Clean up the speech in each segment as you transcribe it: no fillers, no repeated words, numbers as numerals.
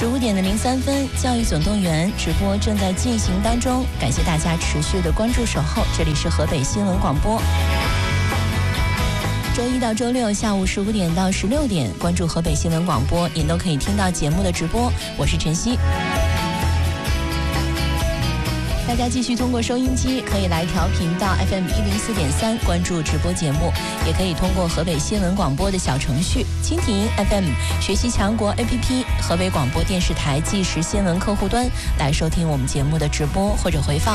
15点03分，教育总动员直播正在进行当中，感谢大家持续的关注守候，这里是河北新闻广播。周一到周六下午15点到16点，关注河北新闻广播，您都可以听到节目的直播。我是晨曦。大家继续通过收音机可以来调频到 FM104.3 关注直播节目，也可以通过河北新闻广播的小程序、蜻蜓 FM、学习强国 APP、河北广播电视台即时新闻客户端来收听我们节目的直播或者回放。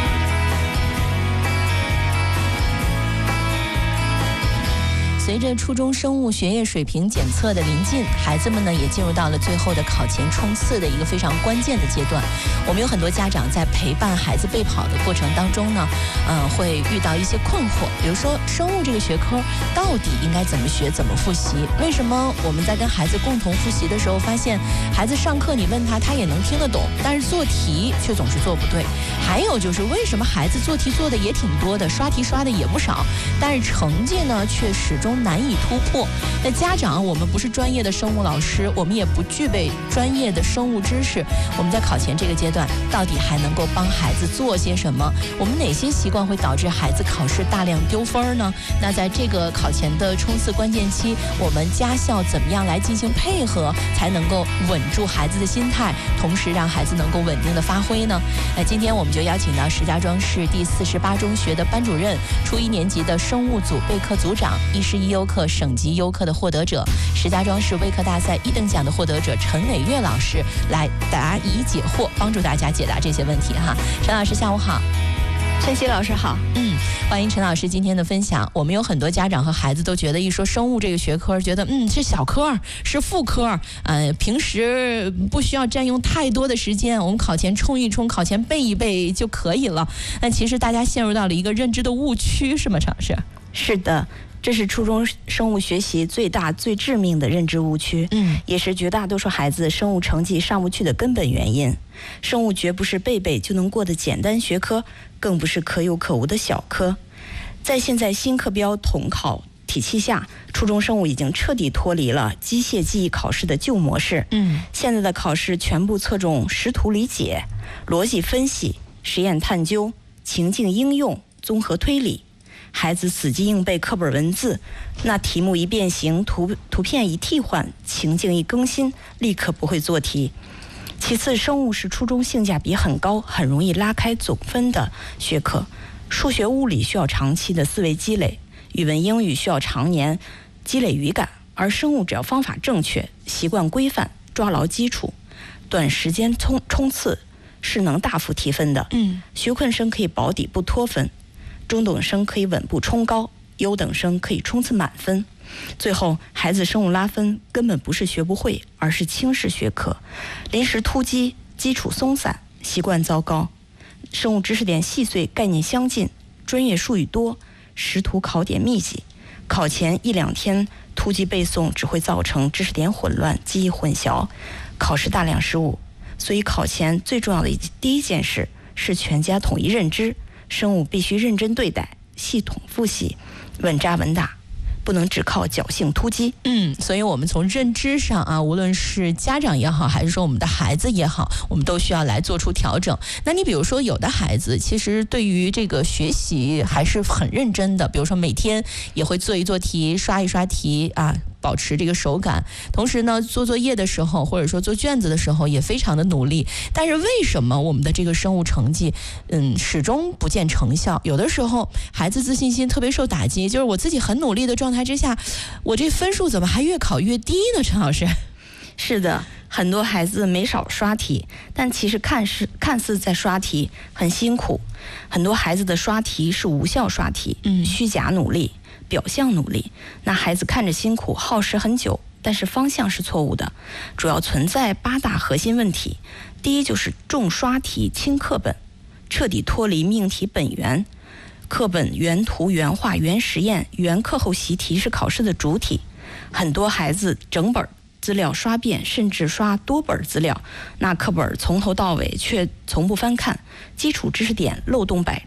随着初中生物学业水平检测的临近，孩子们呢也进入到了最后的考前冲刺的一个非常关键的阶段。我们有很多家长在陪伴孩子备跑的过程当中呢，会遇到一些困惑，比如说生物这个学科到底应该怎么学、怎么复习？为什么我们在跟孩子共同复习的时候，发现孩子上课你问他，他也能听得懂，但是做题却总是做不对？还有就是为什么孩子做题做的也挺多的，刷题刷的也不少，但是成绩呢却始终难以突破？那家长，我们不是专业的生物老师，我们也不具备专业的生物知识，我们在考前这个阶段到底还能够帮孩子做些什么？我们哪些习惯会导致孩子考试大量丢分呢？那在这个考前的冲刺关键期，我们家校怎么样来进行配合，才能够稳住孩子的心态，同时让孩子能够稳定的发挥呢？今天我们就邀请到石家庄市第48中学的班主任、初1年级的生物组备课组长、111优课省级优课的获得者、石家庄市微课大赛1等奖的获得者陈伟月老师来答疑解惑，帮助大家解答这些问题哈。陈老师下午好。 晨曦老师好。 欢迎陈老师今天的分享。我们有很多家长和孩子都觉得一说生物这个学科，觉得是小科，是副科，平时不需要占用太多的时间，我们考前冲一冲，考前背一背就可以了。但其实大家陷入到了一个认知的误区，是吗，陈老师？ 是的，这是初中生物学习最大最致命的认知误区，也是绝大多数孩子生物成绩上不去的根本原因。生物绝不是背背就能过的简单学科，更不是可有可无的小科。在现在新课标统考体系下，初中生物已经彻底脱离了机械记忆考试的旧模式。现在的考试全部侧重识图理解、逻辑分析、实验探究、情境应用、综合推理。孩子死记硬背课本文字，那题目一变形，图片一替换，情境一更新，立刻不会做题。其次，生物是初中性价比很高、很容易拉开总分的学科。数学、物理需要长期的思维积累，语文、英语需要常年积累语感，而生物只要方法正确、习惯规范、抓牢基础，短时间冲刺是能大幅提分的。学困生可以保底不脱分，中等生可以稳步冲高，优等生可以冲刺满分。最后，孩子生物拉分根本不是学不会，而是轻视学科，临时突击，基础松散，习惯糟糕。生物知识点细碎，概念相近，专业术语多，识图考点密集。考前1-2天突击背诵只会造成知识点混乱、记忆混淆，考试大量失误。所以考前最重要的第一件事是全家统一认知，生物必须认真对待，系统复习，稳扎稳打，不能只靠侥幸突击。 所以我们从认知上啊，无论是家长也好，还是说我们的孩子也好，我们都需要来做出调整。那你比如说有的孩子其实对于这个学习还是很认真的，比如说每天也会做一做题，刷一刷题啊，保持这个手感，同时呢做作业的时候或者说做卷子的时候也非常的努力。但是为什么我们的这个生物成绩始终不见成效？有的时候孩子自信心特别受打击，就是我自己很努力的状态之下，我这分数怎么还越考越低呢？陈老师。 是的，很多孩子没少刷题，但其实看似在刷题很辛苦。很多孩子的刷题是无效刷题，虚假努力、表象努力，那孩子看着辛苦，耗时很久，但是方向是错误的。主要存在8大核心问题。第一就是重刷题轻课本，彻底脱离命题本源。课本原图原画原实验原课后习题是考试的主体，很多孩子整本资料刷遍，甚至刷多本资料，那课本从头到尾却从不翻看，基础知识点漏洞百出，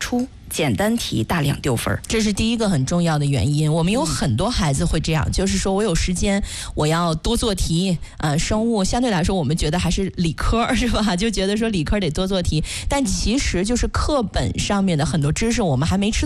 简单题大量丢分。 这是第一个很重要的原因。我们有很多孩子会这样，就是说我有时间，我要多做题。生物相对来说，我们觉得还是理科是吧？就觉得说理科得多做题，但其实就是课本上面的很多知识我们还没吃